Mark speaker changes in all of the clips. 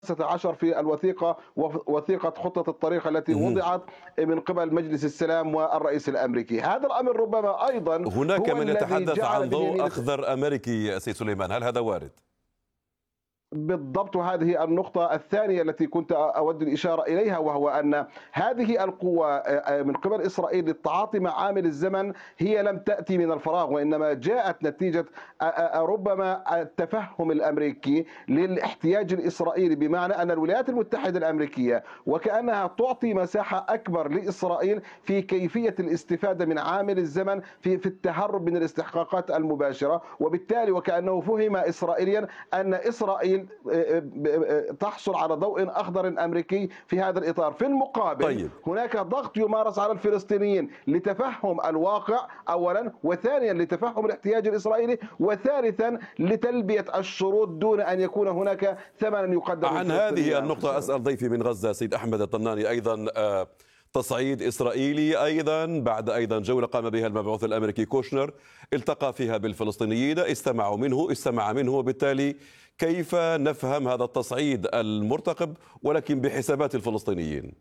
Speaker 1: 15 في الوثيقة وثيقة خطة الطريق التي
Speaker 2: مهم.
Speaker 1: وضعت من قبل مجلس السلام والرئيس الأمريكي. هذا الأمر ربما أيضا
Speaker 2: هناك
Speaker 1: هو
Speaker 2: من
Speaker 1: الذي
Speaker 2: يتحدث
Speaker 1: جعل
Speaker 2: عن ضوء
Speaker 1: بنيامين
Speaker 2: أخضر أمريكي سيد سليمان، هل هذا وارد؟
Speaker 1: بالضبط. وهذه النقطة الثانية التي كنت أود الإشارة إليها، وهو أن هذه القوة من قبل إسرائيل للتعاطي مع عامل الزمن هي لم تأتي من الفراغ، وإنما جاءت نتيجة ربما التفهم الأمريكي للاحتياج الإسرائيلي، بمعنى أن الولايات المتحدة الأمريكية وكأنها تعطي مساحة أكبر لإسرائيل في كيفية الاستفادة من عامل الزمن في التهرب من الاستحقاقات المباشرة، وبالتالي وكأنه فهم إسرائيليا أن إسرائيل تحصل على ضوء أخضر أمريكي في هذا الإطار. في المقابل
Speaker 2: طيب.
Speaker 1: هناك ضغط يمارس على الفلسطينيين لتفهم الواقع أولا، وثانيا لتفهم الاحتياج الإسرائيلي، وثالثا لتلبية الشروط دون أن يكون هناك ثمن يقدم
Speaker 2: عن هذه
Speaker 1: للفلسطينيين
Speaker 2: النقطة
Speaker 1: أنفسهم.
Speaker 2: أسأل ضيفي من غزة سيد أحمد الطناني أيضا. تصعيد إسرائيلي أيضا بعد أيضا جولة قام بها المبعوث الأمريكي كوشنر، التقى فيها بالفلسطينيين، استمع منه، وبالتالي كيف نفهم هذا التصعيد المرتقب ولكن بحسابات الفلسطينيين؟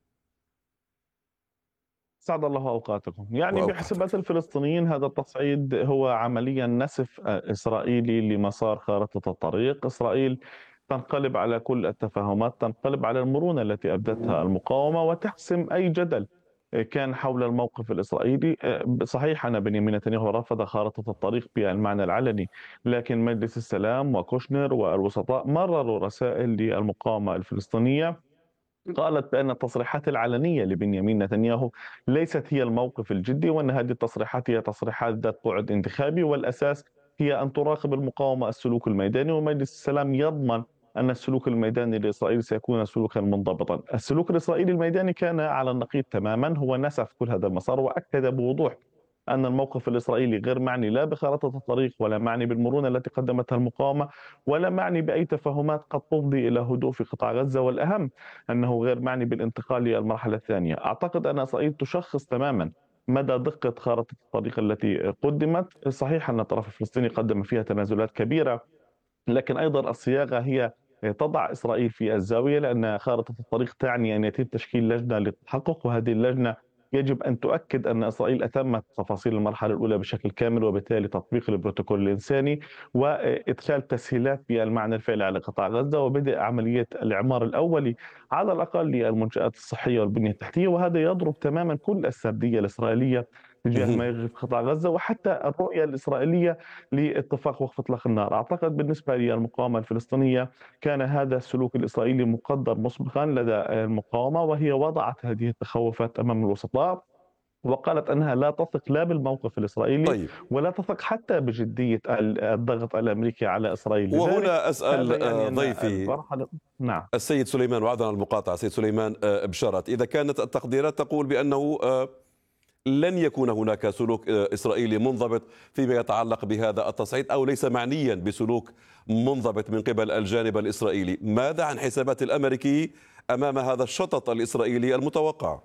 Speaker 3: سعد الله أوقاتكم. يعني
Speaker 2: وأوقاتك.
Speaker 3: بحسابات الفلسطينيين هذا التصعيد هو عمليا نسف إسرائيلي لمسار خارطة الطريق. إسرائيل تنقلب على كل التفاهمات، تنقلب على المرونة التي أبدتها المقاومة وتحسم أي جدل كان حول الموقف الإسرائيلي. صحيح أن بنيامين نتنياهو رفض خارطة الطريق بالمعنى العلني، لكن مجلس السلام وكوشنر والوسطاء مرروا رسائل للمقاومة الفلسطينية قالت بأن التصريحات العلنية لبنيامين نتنياهو ليست هي الموقف الجدي، وأن هذه التصريحات هي تصريحات ذات بعد انتخابي، والأساس هي أن تراقب المقاومة السلوك الميداني، ومجلس السلام يضمن أن السلوك الميداني لإسرائيل سيكون سلوكا منضبطا. السلوك الإسرائيلي الميداني كان على النقيض تماما، هو نسف كل هذا المسار وأكد بوضوح أن الموقف الإسرائيلي غير معني لا بخارطة الطريق، ولا معني بالمرونة التي قدمتها المقاومة، ولا معني بأي تفاهمات قد تفضي إلى هدوء في قطاع غزة، والأهم أنه غير معني بالانتقال للمرحلة الثانية. أعتقد أن إسرائيل تشخص تماما مدى دقة خارطة الطريق التي قدمت. صحيح أن الطرف الفلسطيني قدم فيها تنازلات كبيرة، لكن أيضا الصياغة هي تضع إسرائيل في الزاوية، لأن خارطة الطريق تعني أن يتم تشكيل لجنة للتحقق، وهذه اللجنة يجب أن تؤكد أن إسرائيل أتمت تفاصيل المرحلة الأولى بشكل كامل، وبالتالي تطبيق البروتوكول الإنساني وإدخال تسهيلات بالمعنى الفعلي على قطاع غزة، وبدء عملية الإعمار الأولي على الأقل للمنشآت الصحية والبنية التحتية. وهذا يضرب تماما كل السردية الإسرائيلية تجاه ما يجري في قطاع غزة، وحتى الرؤية الإسرائيلية لاتفاق وقف إطلاق النار. أعتقد بالنسبة للمقاومة الفلسطينية كان هذا السلوك الإسرائيلي مقدر مسبقا لدى المقاومة، وهي وضعت هذه التخوفات أمام الوسطاء وقالت أنها لا تثق لا بالموقف الإسرائيلي
Speaker 2: طيب.
Speaker 3: ولا تثق حتى بجدية الضغط الأمريكي على إسرائيل. لذلك
Speaker 2: وهنا أسأل
Speaker 3: هذا يعني أن
Speaker 2: ضيفي
Speaker 3: المرحلة. نعم.
Speaker 2: السيد سليمان، وعذرا عن المقاطعة سيد سليمان بشارت، إذا كانت التقديرات تقول بأنه لن يكون هناك سلوك إسرائيلي منضبط فيما يتعلق بهذا التصعيد، أو ليس معنيا بسلوك منضبط من قبل الجانب الإسرائيلي، ماذا عن حسابات الأمريكي أمام هذا الشطط الإسرائيلي المتوقع؟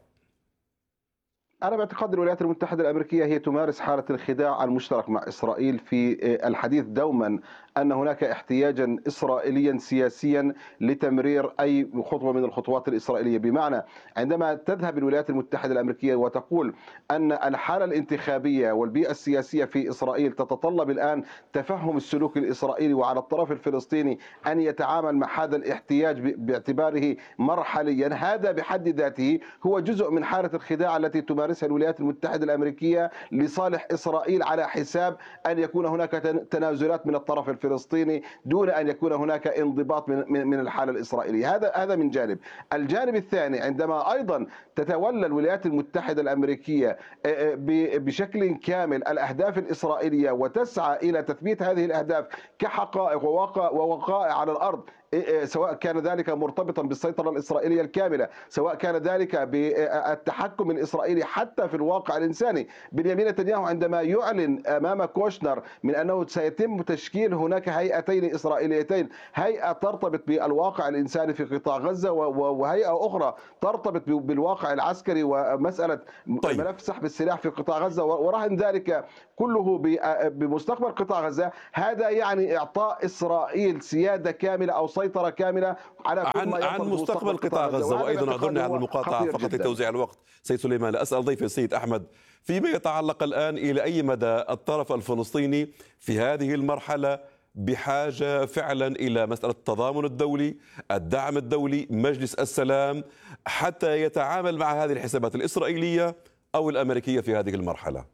Speaker 1: أنا باعتقاد الولايات المتحدة الأمريكية هي تمارس حالة الخداع المشترك مع إسرائيل في الحديث دوما أن هناك احتياجا إسرائيليا سياسيا لتمرير أي خطوة من الخطوات الإسرائيلية. بمعنى عندما تذهب الولايات المتحدة الأمريكية وتقول أن الحالة الانتخابية والبيئة السياسية في إسرائيل تتطلب الآن تفهم السلوك الإسرائيلي، وعلى الطرف الفلسطيني أن يتعامل مع هذا الاحتياج باعتباره مرحليا، هذا بحد ذاته هو جزء من حالة الخداع التي تمارسها الولايات المتحدة الأمريكية لصالح إسرائيل، على حساب أن يكون هناك تنازلات من الطرف الفلسطيني دون أن يكون هناك انضباط من الحالة الإسرائيلية. هذا من جانب. الجانب الثاني، عندما أيضا تتولى الولايات المتحدة الأمريكية بشكل كامل الأهداف الإسرائيلية وتسعى إلى تثبيت هذه الأهداف كحقائق ووقائع على الأرض، سواء كان ذلك مرتبطا بالسيطرة الإسرائيلية الكاملة، سواء كان ذلك بالتحكم الإسرائيلي حتى في الواقع الإنساني. بنيامين نتنياهو عندما يعلن أمام كوشنر من أنه سيتم تشكيل هناك هيئتين إسرائيليتين، هيئة ترتبط بالواقع الإنساني في قطاع غزة، وهيئة أخرى ترتبط بالواقع العسكري ومسألة
Speaker 2: طيب.
Speaker 1: ملف سحب السلاح في قطاع غزة، ورهن ذلك كله بمستقبل قطاع غزة. هذا يعني إعطاء إسرائيل سيادة كاملة أو سيطرة كاملة على كل ما
Speaker 2: عن مستقبل قطاع غزة. وأيضا أعذرني على المقاطعة فقط لتوزيع الوقت سيد سليمان، أسأل ضيفي السيد أحمد فيما يتعلق الآن إلى أي مدى الطرف الفلسطيني في هذه المرحلة بحاجة فعلا إلى مسألة التضامن الدولي، الدعم الدولي، مجلس السلام، حتى يتعامل مع هذه الحسابات الإسرائيلية أو الأمريكية في هذه المرحلة؟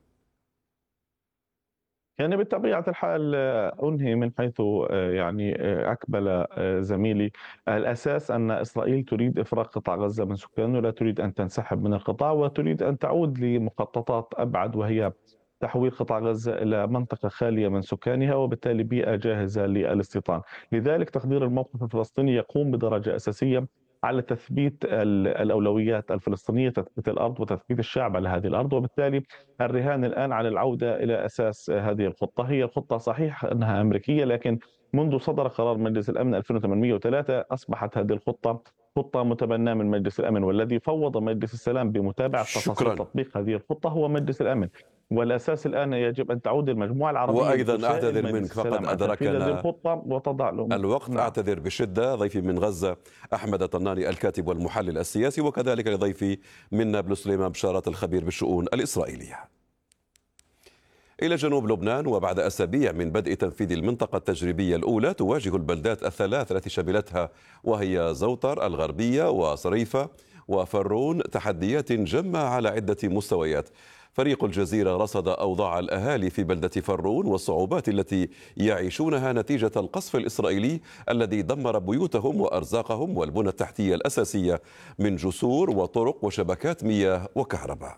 Speaker 3: يعني بطبيعة الحال أنهي من حيث يعني أكمل زميلي. الأساس أن إسرائيل تريد إفراغ قطاع غزة من سكانه، لا تريد أن تنسحب من القطاع، وتريد أن تعود لمخططات أبعد، وهي تحويل قطاع غزة إلى منطقة خالية من سكانها وبالتالي بيئة جاهزة للاستيطان. لذلك تقدير الموقف الفلسطيني يقوم بدرجة أساسية على تثبيت الأولويات الفلسطينية، تثبيت الأرض وتثبيت الشعب على هذه الأرض، وبالتالي الرهان الآن على العودة إلى أساس هذه الخطة. هي الخطة صحيح أنها أمريكية، لكن منذ صدر قرار مجلس الأمن 2803 أصبحت هذه الخطة خطة متبناة من مجلس الأمن، والذي فوض مجلس السلام بمتابعة تفاصيل تطبيق هذه الخطة هو مجلس الأمن. والأساس الآن يجب أن تعود المجموعة العربية.
Speaker 2: وأيضا أعتذر منك فقط أدركنا
Speaker 3: وتضع لهم
Speaker 2: الوقت. أعتذر بشدة. ضيفي من غزة أحمد الطناني الكاتب والمحلل السياسي، وكذلك ضيفي من نابلس سليمان بشارات الخبير بالشؤون الإسرائيلية. إلى جنوب لبنان، وبعد أسابيع من بدء تنفيذ المنطقة التجريبية الأولى، تواجه البلدات الثلاث التي شملتها وهي زوطر، الغربية وصريفة وفرون تحديات جمة على عدة مستويات. فريق الجزيرة رصد أوضاع الأهالي في بلدة فرون والصعوبات التي يعيشونها نتيجة القصف الإسرائيلي الذي دمر بيوتهم وأرزاقهم والبنى التحتية الأساسية من جسور وطرق وشبكات مياه وكهرباء.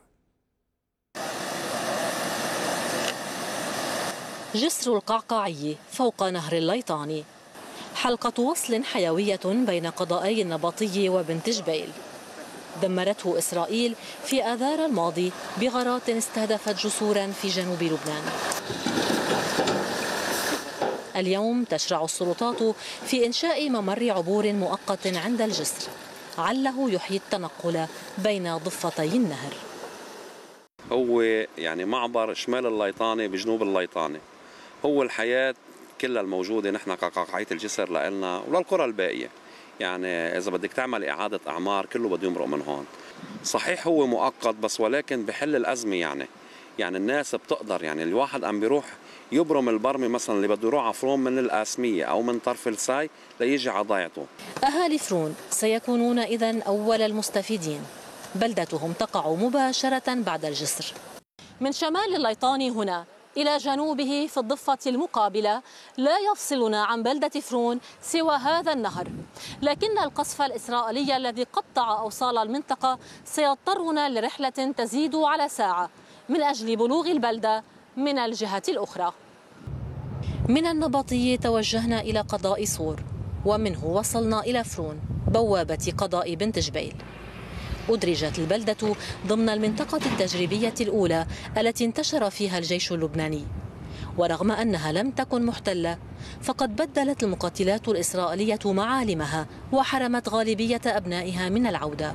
Speaker 4: جسر القعقاعي فوق نهر الليطاني، حلقة وصل حيوية بين قضائي النبطي وبنت جبيل، دمرته إسرائيل في آذار الماضي بغارات استهدفت جسورا في جنوب لبنان. اليوم تشرع السلطات في إنشاء ممر عبور مؤقت عند الجسر عله يحيي التنقل بين ضفتي النهر.
Speaker 5: هو يعني معبر شمال الليطاني بجنوب الليطاني، هو الحياة كلها الموجودة نحن كقعقاعية الجسر لنا وللقرى الباقية. يعني إذا بدك تعمل إعادة أعمار كله بده يمرق من هون. صحيح هو مؤقت بس ولكن بحل الأزمة. يعني الناس بتقدر، يعني الواحد عم بيروح يبرم البرمي مثلا اللي بده يروح على فرون من القاسمية أو من طرف الساي ليجي على ضيعته.
Speaker 4: أهالي فرون سيكونون إذن أول المستفيدين. بلدتهم تقع مباشرة بعد الجسر. من شمال الليطاني هنا إلى جنوبه في الضفة المقابلة لا يفصلنا عن بلدة فرون سوى هذا النهر، لكن القصف الإسرائيلي الذي قطع أوصال المنطقة سيضطرنا لرحلة تزيد على ساعة من أجل بلوغ البلدة من الجهة الأخرى. من النبطي توجهنا إلى قضاء صور، ومنه وصلنا إلى فرون بوابة قضاء بنت جبيل. أدرجت البلدة ضمن المنطقة التجريبية الأولى التي انتشر فيها الجيش اللبناني، ورغم أنها لم تكن محتلة فقد بدلت المقاتلات الإسرائيلية معالمها وحرمت غالبية أبنائها من العودة.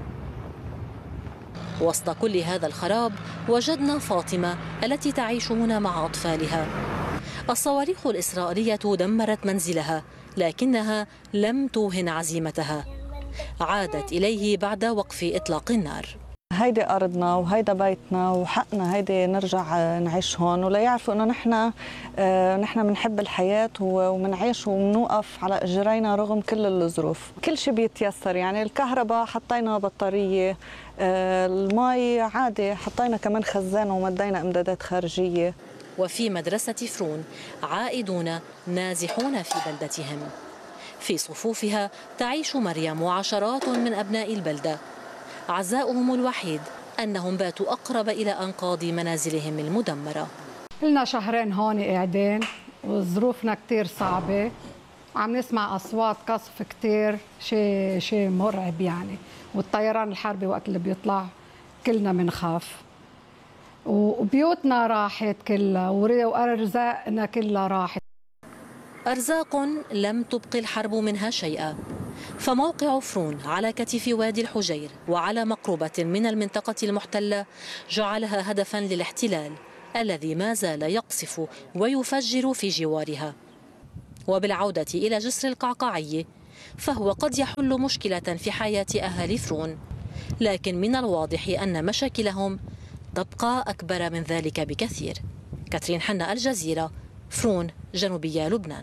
Speaker 4: وسط كل هذا الخراب وجدنا فاطمة التي تعيش هنا مع أطفالها. الصواريخ الإسرائيلية دمرت منزلها لكنها لم توهن عزيمتها، عادت إليه بعد وقف إطلاق النار.
Speaker 6: هيدي أرضنا وهيدا بيتنا وحقنا هيدي نرجع نعيش هون، ولا يعرفوا إنه نحن بنحب الحياة ومنعيش ومنوقف على إجرينا رغم كل الظروف. كل شيء بيتيسر، يعني الكهرباء حطينا بطارية، المي عادي حطينا كمان خزان ومدينا إمدادات خارجية.
Speaker 4: وفي مدرسة فرون عائدون نازحون في بلدتهم. في صفوفها تعيش مريم وعشرات من أبناء البلدة. عزاؤهم الوحيد أنهم باتوا أقرب إلى أنقاض منازلهم المدمرة.
Speaker 7: لنا شهرين هون قاعدين وظروفنا كتير صعبة، عم نسمع أصوات قصف كتير، شيء مرعب يعني، والطيران الحربي وقت اللي بيطلع كلنا بنخاف، وبيوتنا راحت كلها وأرزاقنا كلها راحت.
Speaker 4: أرزاق لم تبق الحرب منها شيئا، فموقع فرون على كتف وادي الحجير وعلى مقربة من المنطقة المحتلة جعلها هدفا للاحتلال الذي ما زال يقصف ويفجر في جوارها. وبالعودة إلى جسر القعقاعي فهو قد يحل مشكلة في حياة أهالي فرون، لكن من الواضح أن مشاكلهم تبقى أكبر من ذلك بكثير. كاترين حنا، الجزيرة، فرون، جنوبية لبنان.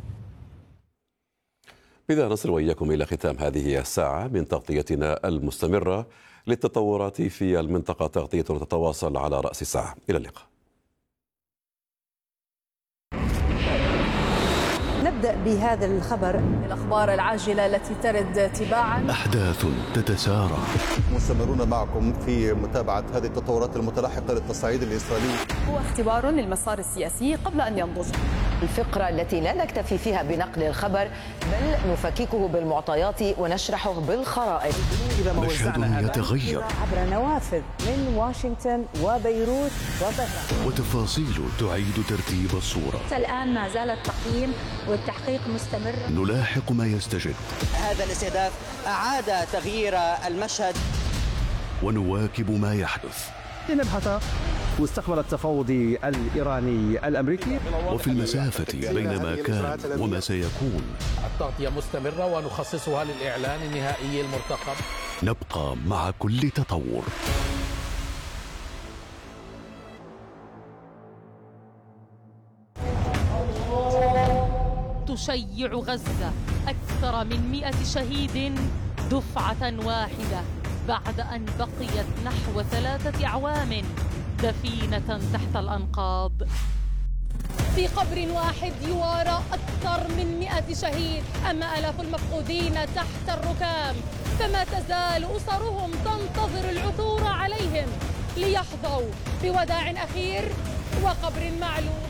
Speaker 2: بذا نصل وإياكم إلى ختام هذه الساعة من تغطيتنا المستمرة للتطورات في المنطقة، تغطية تتواصل على رأس الساعة. إلى اللقاء.
Speaker 8: نبدأ بهذا الخبر، الأخبار العاجلة التي ترد تباعا.
Speaker 9: أحداث تتسارع.
Speaker 10: مستمرون معكم في متابعة هذه التطورات المتلاحقة للتصعيد الإسرائيلي.
Speaker 8: هو اختبار للمسار السياسي قبل أن ينضج.
Speaker 11: الفقرة التي لا نكتفي فيها بنقل الخبر بل نفككه بالمعطيات ونشرحه بالخرائط.
Speaker 9: مشهد يتغير
Speaker 8: عبر نوافذ من واشنطن وبيروت وطهران،
Speaker 9: وتفاصيل تعيد ترتيب الصورة.
Speaker 12: الآن ما زال التقييم والتحقيق مستمر.
Speaker 9: نلاحق ما يستجد.
Speaker 13: هذا الاستهداف أعاد تغيير المشهد
Speaker 9: ونواكب ما يحدث.
Speaker 14: لنبحث مستقبل التفاوض الإيراني الأمريكي.
Speaker 9: وفي المسافة بين ما كان وما سيكون
Speaker 15: التغطية مستمرة ونخصصها للإعلان النهائي المرتقب.
Speaker 9: نبقى مع كل تطور.
Speaker 16: تشيع غزة أكثر من 100 شهيد دفعة واحدة بعد أن بقيت نحو 3 أعوام دفينة تحت الأنقاض.
Speaker 17: في قبر واحد يوارى أكثر من 100 شهيد، أما آلاف المفقودين تحت الركام، فما تزال أسرهم تنتظر العثور عليهم ليحظوا بوداع أخير وقبر معلوم.